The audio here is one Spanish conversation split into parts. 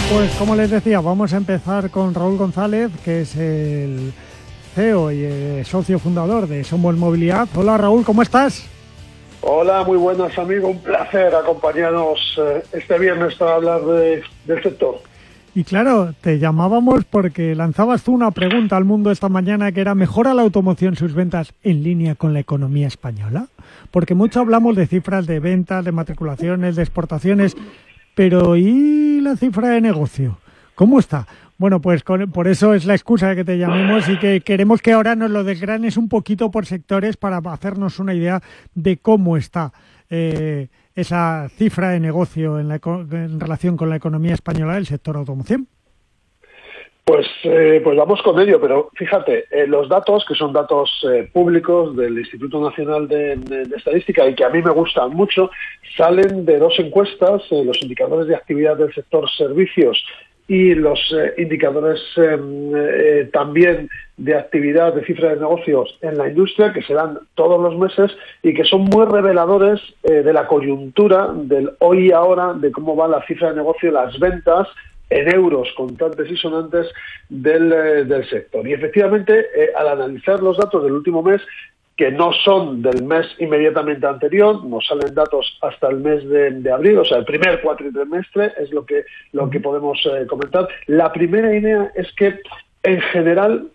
Pues como les decía, vamos a empezar con Raúl González, que es el CEO y socio fundador de Somos Movilidad. Hola Raúl, ¿cómo estás? Hola, muy buenas amigos, un placer acompañarnos este viernes para hablar del sector. Y claro, te llamábamos porque lanzabas tú una pregunta al mundo esta mañana que era: ¿mejora la automoción sus ventas en línea con la economía española? Porque mucho hablamos de cifras de ventas, de matriculaciones, de exportaciones, pero ¿y la cifra de negocio? ¿Cómo está? Bueno, pues por eso es la excusa de que te llamemos y que queremos que ahora nos lo desgranes un poquito por sectores para hacernos una idea de cómo está esa cifra de negocio en relación con la economía española del sector automoción. Pues vamos con ello, pero fíjate, los datos, que son datos públicos del Instituto Nacional de Estadística y que a mí me gustan mucho, salen de dos encuestas, los indicadores de actividad del sector servicios y los indicadores también de actividad de cifra de negocios en la industria, que se dan todos los meses y que son muy reveladores de la coyuntura, del hoy y ahora, de cómo va la cifra de negocio, las ventas en euros contantes y sonantes del sector. Y efectivamente, al analizar los datos del último mes, que no son del mes inmediatamente anterior, nos salen datos hasta el mes de abril, o sea, el primer cuatrimestre es lo que podemos comentar. La primera idea es que en general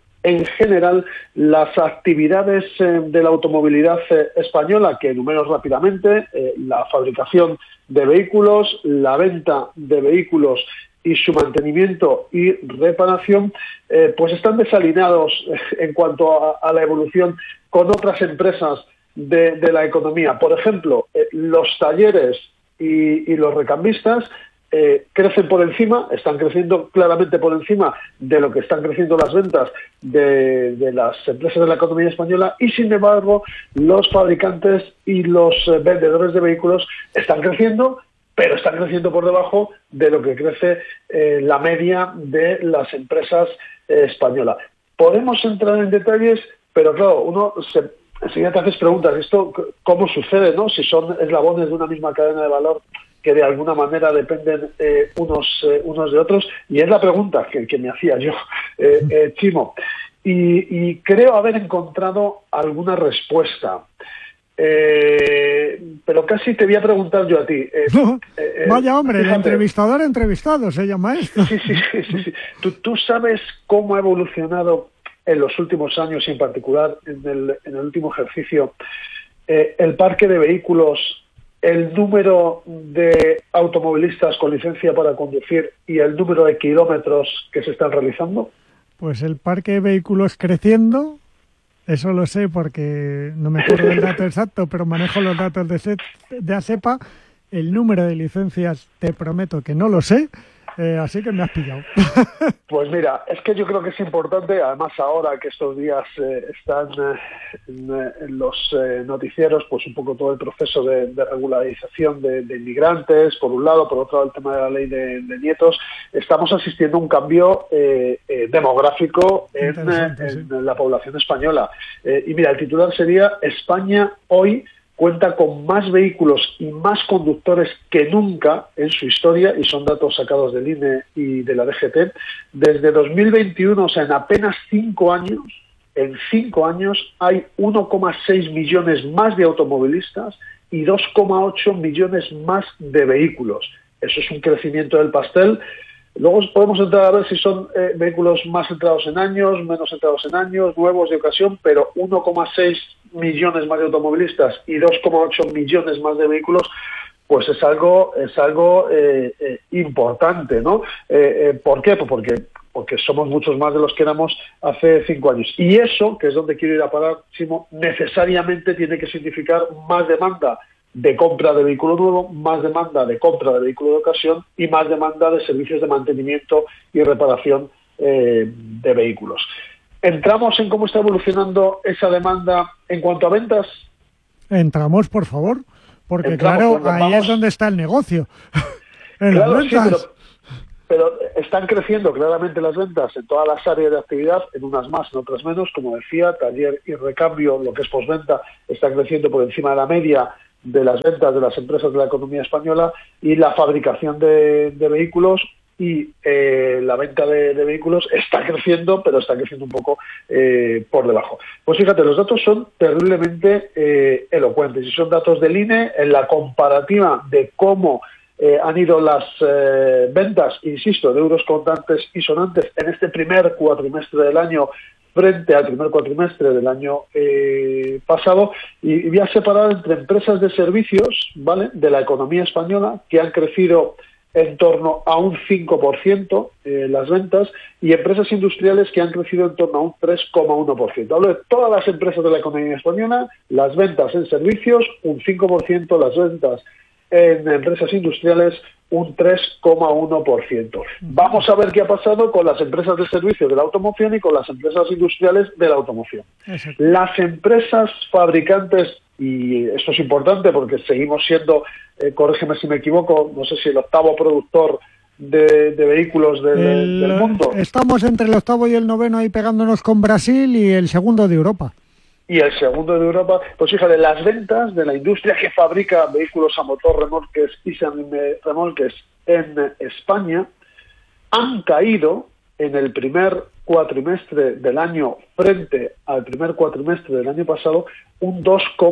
las actividades de la automovilidad española, que enumero rápidamente, la fabricación de vehículos, la venta de vehículos y su mantenimiento y reparación, pues están desalineados en cuanto a la evolución con otras empresas de la economía. Por ejemplo, los talleres y los recambistas crecen por encima, están creciendo claramente por encima de lo que están creciendo las ventas de las empresas de la economía española, y sin embargo los fabricantes y los vendedores de vehículos están creciendo, pero están creciendo por debajo de lo que crece la media de las empresas españolas. Podemos entrar en detalles, pero claro, uno enseguida te haces preguntas, ¿esto cómo sucede, no? Si son eslabones de una misma cadena de valor que de alguna manera dependen unos de otros, y es la pregunta que me hacía yo, Chimo, y creo haber encontrado alguna respuesta. Pero casi te voy a preguntar yo a ti. Vaya hombre, fíjate, el entrevistador entrevistado se llama esto. Sí. ¿Tú sabes cómo ha evolucionado en los últimos años y en particular en el último ejercicio el parque de vehículos, el número de automovilistas con licencia para conducir y el número de kilómetros que se están realizando? Pues el parque de vehículos creciendo. Eso lo sé porque no me acuerdo del dato exacto, pero manejo los datos de ASEPA. El número de licencias te prometo que no lo sé, así que me has pillado. Pues mira, es que yo creo que es importante, además ahora que estos días están en los noticieros, pues un poco todo el proceso de regularización de inmigrantes, por un lado, por otro lado el tema de la ley de nietos, estamos asistiendo a un cambio demográfico en la población española. Y mira, el titular sería: España hoy cuenta con más vehículos y más conductores que nunca en su historia, y son datos sacados del INE y de la DGT. Desde 2021, o sea, en apenas 5 años, hay 1,6 millones más de automovilistas y 2,8 millones más de vehículos. Eso es un crecimiento del pastel. Luego podemos entrar a ver si son vehículos más centrados en años, menos centrados en años, nuevos de ocasión, pero 1,6 millones más de automovilistas y 2,8 millones más de vehículos, pues es algo importante, ¿no? ¿Por qué? Pues porque somos muchos más de los que éramos hace 5 años. Y eso, que es donde quiero ir a parar, Chimo, necesariamente tiene que significar más demanda de compra de vehículo nuevo, más demanda de compra de vehículo de ocasión y más demanda de servicios de mantenimiento y reparación de vehículos. ¿Entramos en cómo está evolucionando esa demanda en cuanto a ventas? Entramos, por favor, porque claro, ahí es donde está el negocio. En claro, las ventas. Sí, pero están creciendo claramente las ventas en todas las áreas de actividad, en unas más, en otras menos. Como decía, taller y recambio, lo que es postventa, está creciendo por encima de la media de las ventas de las empresas de la economía española, y la fabricación de vehículos y la venta de vehículos está creciendo, pero está creciendo un poco por debajo. Pues fíjate, los datos son terriblemente elocuentes y son datos del INE en la comparativa de cómo han ido las ventas, insisto, de euros contantes y sonantes en este primer cuatrimestre del año frente al primer cuatrimestre del año pasado, y voy a separar entre empresas de servicios, ¿vale?, de la economía española, que han crecido en torno a un 5% las ventas, y empresas industriales que han crecido en torno a un 3,1%. Hablo de todas las empresas de la economía española, las ventas en servicios un 5%, las ventas en empresas industriales un 3,1%. Vamos a ver qué ha pasado con las empresas de servicios de la automoción y con las empresas industriales de la automoción. Exacto. Las empresas fabricantes, y esto es importante porque seguimos siendo, corrígeme si me equivoco, no sé si el octavo productor de vehículos del mundo. Estamos entre el octavo y el noveno ahí pegándonos con Brasil, y el segundo de Europa. Y el segundo de Europa, pues fíjate, las ventas de la industria que fabrica vehículos a motor, remolques y remolques en España han caído en el primer cuatrimestre del año frente al primer cuatrimestre del año pasado un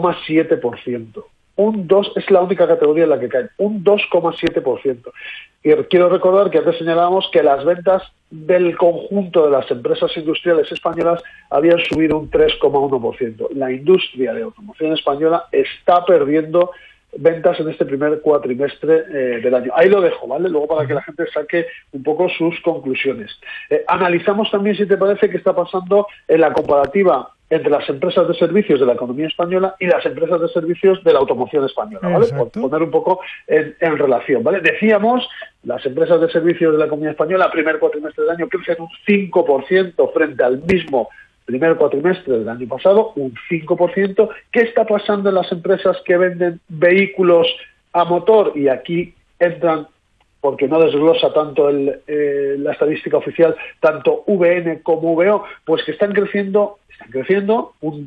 2,7%. Es la única categoría en la que caen, un 2,7%. Y quiero recordar que antes señalábamos que las ventas del conjunto de las empresas industriales españolas habían subido un 3,1%. La industria de automoción española está perdiendo ventas en este primer cuatrimestre del año. Ahí lo dejo, ¿vale? Luego para que la gente saque un poco sus conclusiones. Analizamos también, si te parece, qué está pasando en la comparativa entre las empresas de servicios de la economía española y las empresas de servicios de la automoción española, ¿vale? Por poner un poco en relación, ¿vale? Decíamos, las empresas de servicios de la economía española, primer cuatrimestre del año, crecen un 5% frente al mismo primer cuatrimestre del año pasado, un 5%. ¿Qué está pasando en las empresas que venden vehículos a motor? Y aquí entran, porque no desglosa tanto la estadística oficial, tanto VN como VO, pues que están creciendo un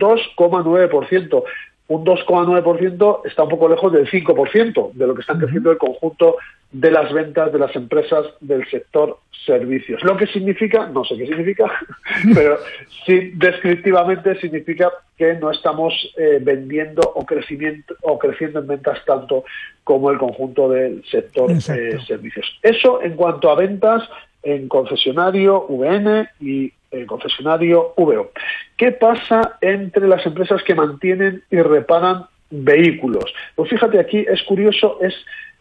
2,9%. Un 2,9% está un poco lejos del 5% de lo que están creciendo el conjunto de las ventas de las empresas del sector servicios. Lo que significa, no sé qué significa, pero sí, descriptivamente significa que no estamos vendiendo o creciendo en ventas tanto como el conjunto del sector servicios. Eso en cuanto a ventas en concesionario VN y concesionario VO. ¿Qué pasa entre las empresas que mantienen y reparan vehículos? Pues fíjate, aquí es curioso, es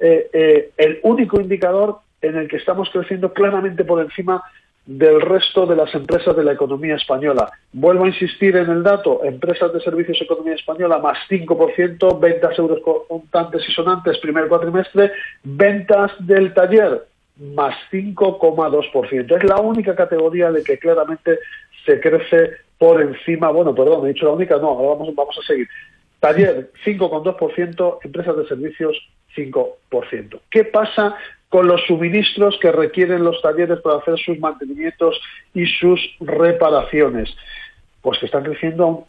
el único indicador en el que estamos creciendo claramente por encima del resto de las empresas de la economía española. Vuelvo a insistir en el dato: empresas de servicios economía española más 5%, ventas euros contantes y sonantes primer cuatrimestre, ventas del taller más 5,2%. Es la única categoría de que claramente se crece por encima, he dicho la única, no, ahora vamos a seguir. Taller 5,2%, empresas de servicios 5%. ¿Qué pasa con los suministros que requieren los talleres para hacer sus mantenimientos y sus reparaciones? Pues que están creciendo a un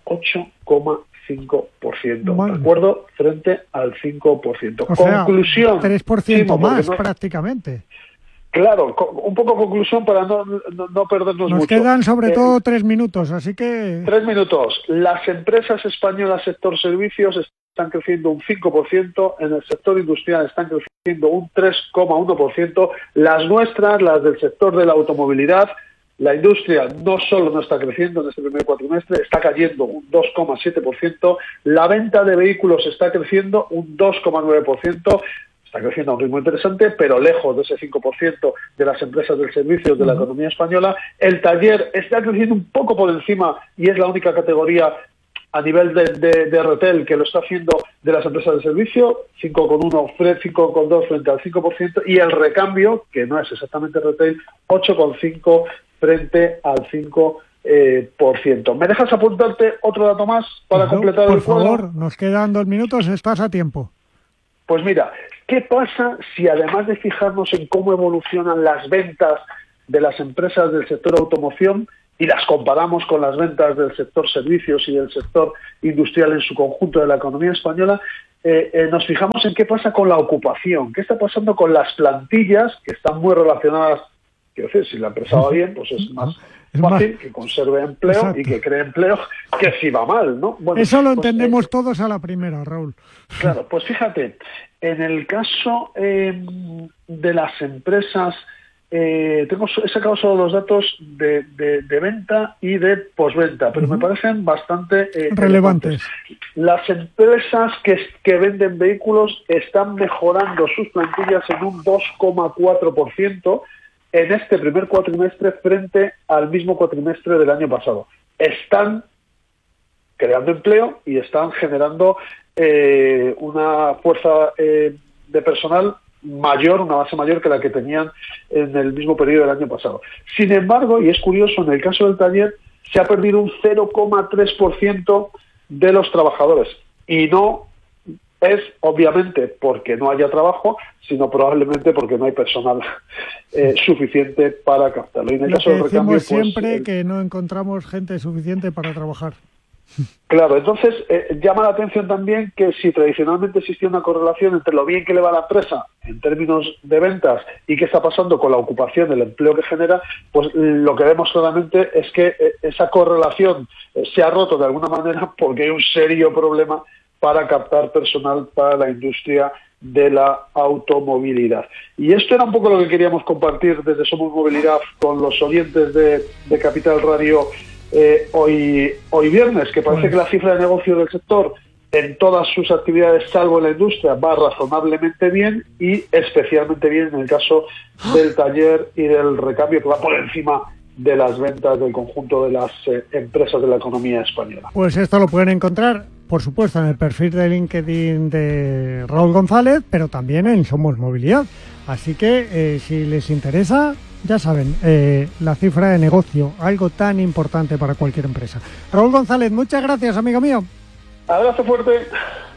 8,5%. Bueno. ¿De acuerdo? Frente al 5%. O conclusión. Sea, 3% más prácticamente. Claro, un poco conclusión para no perdernos mucho. Nos quedan sobre todo 3 minutos, así que... 3 minutos. Las empresas españolas sector servicios están creciendo un 5%, en el sector industrial están creciendo un 3,1%. Las nuestras, las del sector de la automovilidad, la industria no solo no está creciendo en este primer cuatrimestre, está cayendo un 2,7%. La venta de vehículos está creciendo un 2,9%. Está creciendo a un ritmo interesante, pero lejos de ese 5% de las empresas del servicio de la economía española. El taller está creciendo un poco por encima y es la única categoría a nivel de retail que lo está haciendo de las empresas de servicio, 5,1, 5,2 frente al 5%, y el recambio, que no es exactamente retail, 8,5 frente al 5%. ¿Me dejas apuntarte otro dato más para completar el cuadro? Por favor, nos quedan 2 minutos, estás a tiempo. Pues mira, ¿qué pasa si además de fijarnos en cómo evolucionan las ventas de las empresas del sector automoción y las comparamos con las ventas del sector servicios y del sector industrial en su conjunto de la economía española? nos fijamos en qué pasa con la ocupación, qué está pasando con las plantillas, que están muy relacionadas. Quiero decir, si la empresa va bien, pues es más fácil que conserve empleo. Exacto. Y que cree empleo que si va mal, ¿no? Bueno, eso lo entendemos todos a la primera, Raúl. Claro, pues fíjate, en el caso de las empresas, he sacado solo los datos de venta y de posventa, pero me parecen bastante relevantes. Las empresas que venden vehículos están mejorando sus plantillas en un 2,4%, en este primer cuatrimestre frente al mismo cuatrimestre del año pasado. Están creando empleo y están generando una fuerza de personal mayor, una base mayor que la que tenían en el mismo periodo del año pasado. Sin embargo, y es curioso, en el caso del taller se ha perdido un 0,3% de los trabajadores. Y no es obviamente porque no haya trabajo, sino probablemente porque no hay personal suficiente para captarlo. Y en el caso del recambio, pues siempre que no encontramos gente suficiente para trabajar. Claro, entonces llama la atención también que si tradicionalmente existía una correlación entre lo bien que le va a la empresa en términos de ventas y qué está pasando con la ocupación, el empleo que genera, pues lo que vemos claramente es que esa correlación se ha roto de alguna manera porque hay un serio problema para captar personal para la industria de la automovilidad. Y esto era un poco lo que queríamos compartir desde Somos Movilidad con los oyentes de Capital Radio hoy viernes, que parece que la cifra de negocio del sector en todas sus actividades, salvo en la industria, va razonablemente bien y especialmente bien en el caso del taller y del recambio, que va por encima de las ventas del conjunto de las empresas de la economía española. Pues esto lo pueden encontrar, por supuesto, en el perfil de LinkedIn de Raúl González, pero también en Somos Movilidad. Así que si les interesa, ya saben, la cifra de negocio, algo tan importante para cualquier empresa. Raúl González, muchas gracias, amigo mío. Abrazo fuerte.